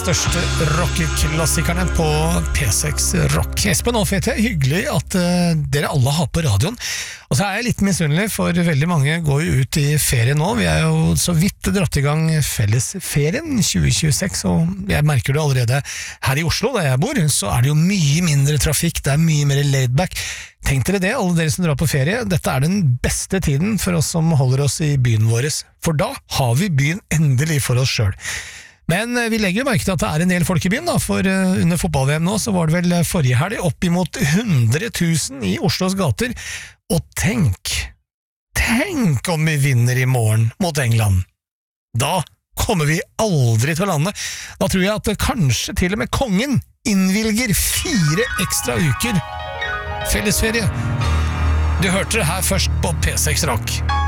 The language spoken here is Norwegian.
største rockeklassikerne på P6 Rock. Espen og Fete, hyggelig at dere alle har på radioen. Og så er jeg litt misunnelig, for veldig mange går jo ut i ferie nå. Vi er jo så vidt dratt i gang fellesferien 2026, og jeg merker det allerede her i Oslo, der jeg bor, så er det jo mye mindre trafikk, det er mye mer laidback. Tenk dere det, alle dere som drar på ferie, dette er den beste tiden for oss som holder oss i byen vår, for da har vi byen endelig for oss selv. Men vi legger jo merke til at det er en del folk i byen, da, for under fotball-VM nå så var det vel forrige helg opp imot 100 000 i Oslos gater, og tenk om vi vinner i morgen mot England. Da kommer vi aldri til å lande. Da tror jeg at kanskje til og med kongen innvilger 4 ekstra uker fellesferie. Du hørte det her først på P6 Rock.